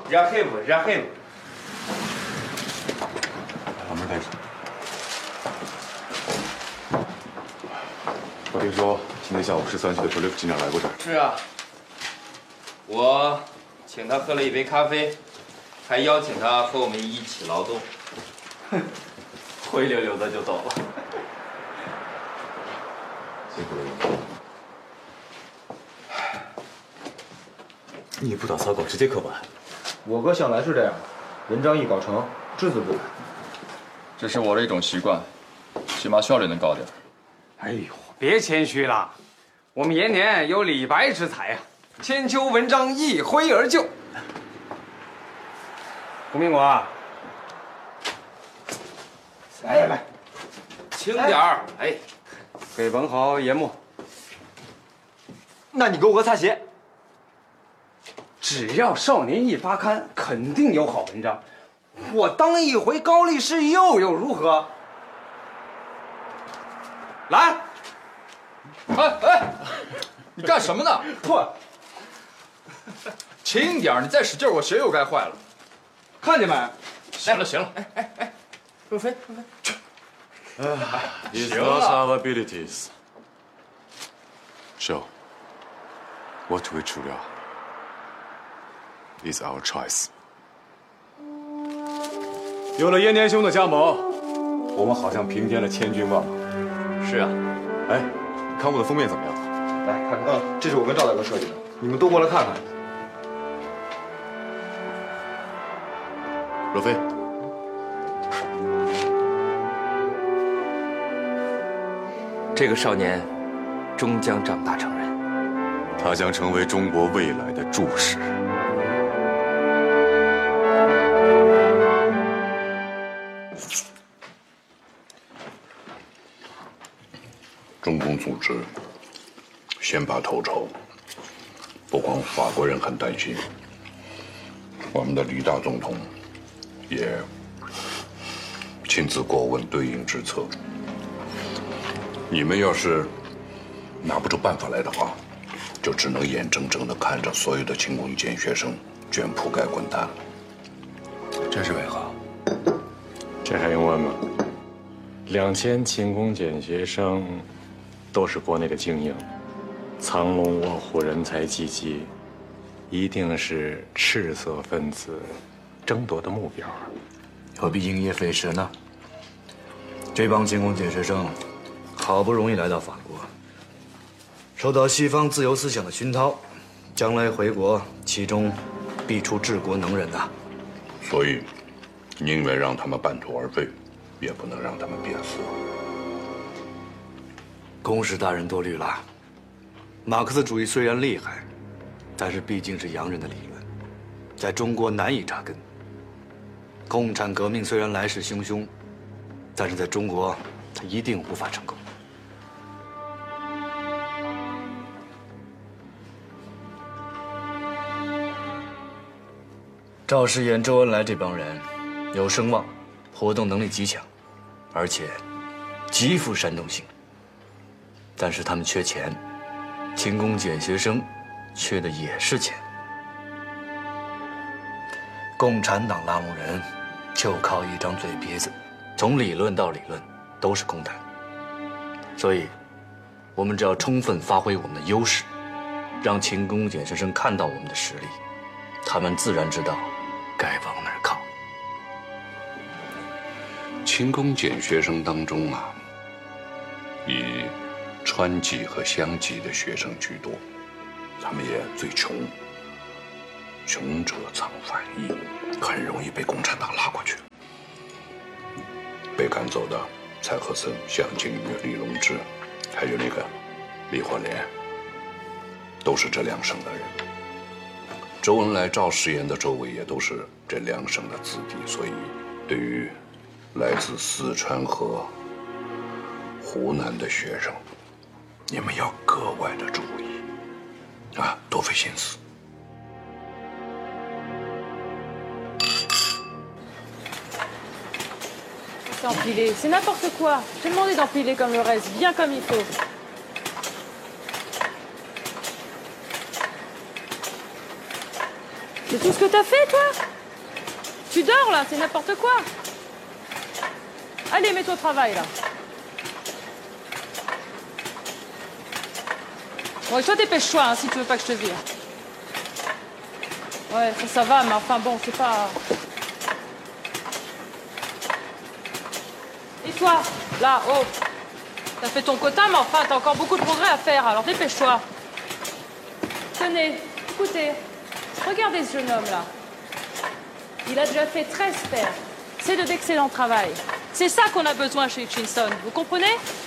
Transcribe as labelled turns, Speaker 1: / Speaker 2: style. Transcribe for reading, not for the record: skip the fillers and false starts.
Speaker 1: 让黑不，让黑不。
Speaker 2: 把门带上。我听说今天下午13区的 Philip 警长来过这儿。
Speaker 1: 是啊，我请他喝了一杯咖啡，还邀请他和我们一起劳动。哼，灰溜溜的就走了。
Speaker 2: 辛苦了，你也不打草稿，直接刻板。
Speaker 3: 我哥向来是这样，文章一稿成，只字不改。
Speaker 4: 这是我的一种习惯，起码效率能高点。
Speaker 5: 哎呦，别谦虚了，我们延年有李白之才呀，千秋文章一挥而就。胡明国，来，
Speaker 1: 轻点儿，哎，
Speaker 5: 给文豪研墨。
Speaker 3: 那你给我个擦鞋。
Speaker 5: 只要少年一发刊，肯定有好文章。我当一回高力士又如何？来，
Speaker 4: 哎，你干什么呢？
Speaker 5: 破，
Speaker 4: 轻点，你再使劲，我鞋又该坏了。
Speaker 5: 看见没？
Speaker 4: 行了，
Speaker 1: 若飞，
Speaker 4: 去。
Speaker 2: He's lost our abilities. So, what we truly are is our choice. 有了延年兄的加盟，我们好像平添了千军万马。
Speaker 1: 是啊，
Speaker 2: 哎，刊物的封面怎么样？
Speaker 3: 来看看，这是我跟赵大哥设计的，你们都过来看看。
Speaker 2: 若飞，
Speaker 1: 这个少年终将长大成人，
Speaker 2: 他将成为中国未来的柱石。
Speaker 6: 中共组织先拔头筹，不光法国人很担心，我们的李大总统也亲自过问对应之策。你们要是拿不出办法来的话，就只能眼睁睁地看着所有的勤工俭学生卷铺盖滚蛋了。
Speaker 2: 这是为何？这还用问吗？2000勤工俭学生都是国内的精英，藏龙卧虎，人才济济，一定是赤色分子争夺的目标。
Speaker 7: 何必因噎废食呢？这帮勤工俭学生好不容易来到法国，受到西方自由思想的熏陶，将来回国，其中必出治国能人呐。
Speaker 6: 所以，宁愿让他们半途而废，也不能让他们憋死。
Speaker 7: 公使大人多虑了。马克思主义虽然厉害，但是毕竟是洋人的理论，在中国难以扎根。共产革命虽然来势汹汹，但是在中国，它一定无法成功。赵世炎、周恩来这帮人有声望，活动能力极强，而且极富煽动性。但是他们缺钱，勤工俭学生缺的也是钱。共产党拉拢人，就靠一张嘴皮子，从理论到理论都是空谈。所以，我们只要充分发挥我们的优势，让勤工俭学生看到我们的实力，他们自然知道该往哪儿靠。
Speaker 6: 勤工俭学生当中啊，以川籍和湘籍的学生居多，他们也最穷，穷者藏反意，很容易被共产党拉过去。被赶走的蔡和森、向京宇、李隆之，还有那个李焕莲，都是这两省的人。周恩来、赵世炎的周围也都是这两省的子弟，所以对于来自四川和湖南的学生，你们要格外的注意啊，多费心思。
Speaker 8: Empiler, c'est n'importe quoi. Je t'ai demandé d'empiler comme le reste, bien comme il faut. C'est tout ce que t'as fait, toi? Tu dors, là, c'est n'importe quoi. Allez, mets-toi au travail, là. Bon, et toi, dépêche-toi, hein, si tu veux pas que je te vire. Ouais, ça va, mais enfin, bon, c'est pas... Et toi, là, oh, t'as fait ton quota, mais enfin, t'as encore beaucoup de progrès à faire, alors dépêche-toi. Tenez, écoutez, regardez ce jeune homme, là. Il a déjà fait 13 paires. C'est de d'excellent travail. C'est ça qu'on a besoin chez Hutchinson, vous comprenez?